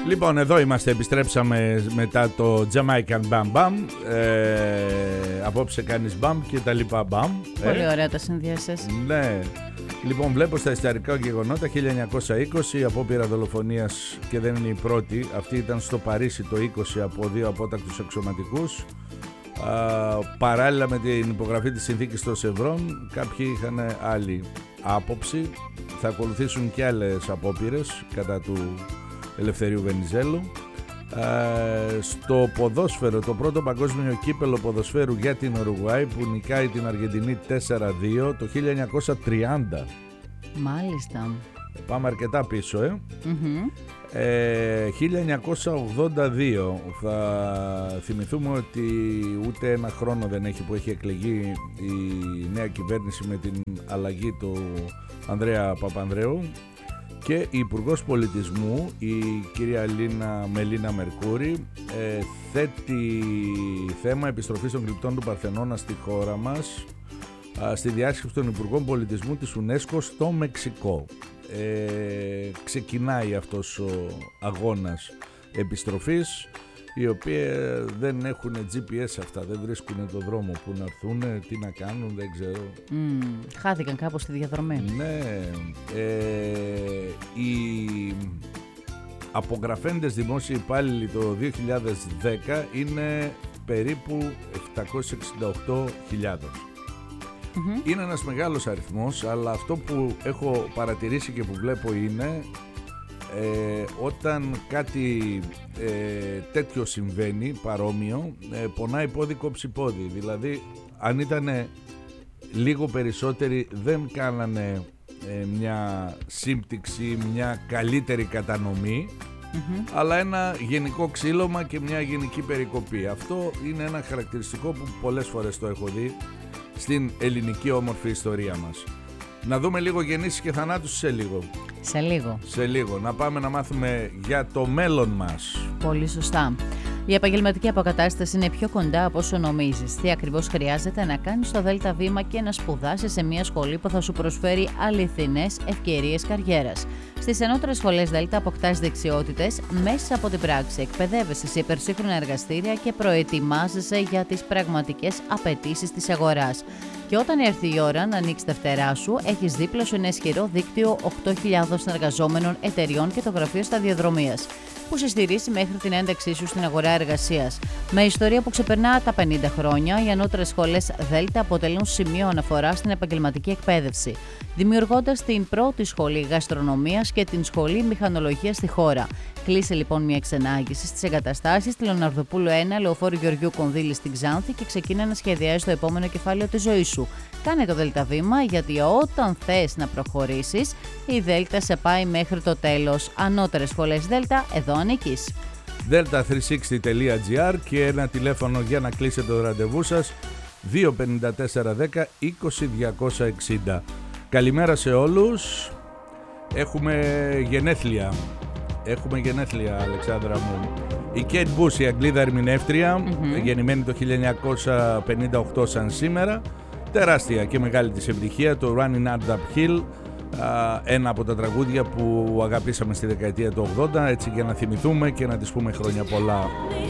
Λοιπόν, εδώ είμαστε, επιστρέψαμε μετά το Jamaican Bam Bam. Απόψε κάνεις μπαμ και τα λοιπά μπαμ. Πολύ ωραία τα συνδυάσεις. Ναι. Λοιπόν, βλέπω στα ιστορικά γεγονότα 1920, απόπειρα δολοφονίας, και δεν είναι η πρώτη. Αυτή ήταν στο Παρίσι το 20 από δύο απότακτους αξιωματικούς. Παράλληλα με την υπογραφή της συνθήκης των Σευρών, κάποιοι είχαν άλλη άποψη. Θα ακολουθήσουν και άλλες απόπειρες κατά του Ελευθερίου Βενιζέλου. Στο ποδόσφαιρο, το πρώτο παγκόσμιο κύπελο ποδοσφαίρου για την Ουρουγουάη που νικάει την Αργεντινή 4-2 το 1930. Μάλιστα. Πάμε αρκετά πίσω, 1982 θα θυμηθούμε ότι ούτε ένα χρόνο δεν έχει που έχει εκλεγεί η νέα κυβέρνηση με την αλλαγή του Ανδρέα Παπανδρέου, και η Υπουργός Πολιτισμού, η κυρία Μελίνα Μερκούρη, θέτει θέμα επιστροφής των γλυπτών του Παρθενώνα στη χώρα μας στη διάσκεψη των Υπουργών Πολιτισμού της UNESCO στο Μεξικό. Ξεκινάει αυτός ο αγώνας επιστροφής, οι οποίοι δεν έχουν GPS αυτά, δεν βρίσκουν το δρόμο που να έρθουν, τι να κάνουν, δεν ξέρω. Χάθηκαν κάπως στη διαδρομή. Ναι. Οι απογραφέντες δημόσιοι υπάλληλοι το 2010 είναι περίπου 768.000. Είναι ένας μεγάλος αριθμός, αλλά αυτό που έχω παρατηρήσει και που βλέπω είναι όταν κάτι τέτοιο συμβαίνει, παρόμοιο, πονάει πόδι κόψει πόδι. Δηλαδή, αν ήταν λίγο περισσότεροι, δεν κάνανε μια σύμπτυξη, μια καλύτερη κατανομή, αλλά ένα γενικό ξύλωμα και μια γενική περικοπή. Αυτό είναι ένα χαρακτηριστικό που πολλές φορές το έχω δει στην ελληνική όμορφη ιστορία μας. Να δούμε λίγο γεννήσεις και θανάτους σε λίγο. Σε λίγο. Να πάμε να μάθουμε για το μέλλον μας. Πολύ σωστά. Η επαγγελματική αποκατάσταση είναι πιο κοντά από όσο νομίζεις. Τι ακριβώς χρειάζεται να κάνεις το ΔΒ και να σπουδάσεις σε μια σχολή που θα σου προσφέρει αληθινές ευκαιρίες καριέρας. Στις ανώτερες σχολές ΔΕΛΤΑ αποκτάς δεξιότητες μέσα από την πράξη. Εκπαιδεύεσαι σε υπερσύγχρονα εργαστήρια και προετοιμάζεσαι για τις πραγματικές απαιτήσεις της αγοράς. Και όταν έρθει η ώρα να ανοίξει τα φτερά σου, έχεις δίπλα σου ένα ισχυρό δίκτυο 8.000 συνεργαζόμενων εταιριών και το γραφείο σταδιοδρομίας, που σε στηρίζει μέχρι την ένταξή σου στην αγορά εργασίας. Με ιστορία που ξεπερνά τα 50 χρόνια, οι ανώτερες σχολές ΔΕΛΤΑ αποτελούν σημείο αναφορά στην επαγγελματική εκπαίδευση, δημιουργώντας την πρώτη σχολή γαστρονομίας και την σχολή μηχανολογίας στη χώρα. Κλείσε λοιπόν μια εξενάγηση στις εγκαταστάσεις τη Λεωναρδοπούλου 1, Λεωφόρου Γεωργιού Κονδύλη στην Ξάνθη και ξεκίνα να σχεδιάζεις το επόμενο κεφάλαιο της ζωής σου. Κάνε το ΔΒ, γιατί όταν θες να προχωρήσεις, η ΔΕΛΤΑ σε πάει μέχρι το τέλος. Ανώτερες σχολές ΔΕΛΤΑ, εδώ ανήκεις. delta360.gr και ένα τηλέφωνο για να κλείσετε το ραντεβού σας, 25410 20260. Καλημέρα σε όλους. Έχουμε γενέθλια, Αλεξάνδρα μου. Η Κέιτ Μπούς, η Αγγλίδα ερμηνεύτρια, γεννημένη το 1958 σαν σήμερα. Τεράστια και μεγάλη της επιτυχία, το Running Up That Hill, ένα από τα τραγούδια που αγαπήσαμε στη δεκαετία του 80, έτσι για να θυμηθούμε και να της πούμε χρόνια πολλά.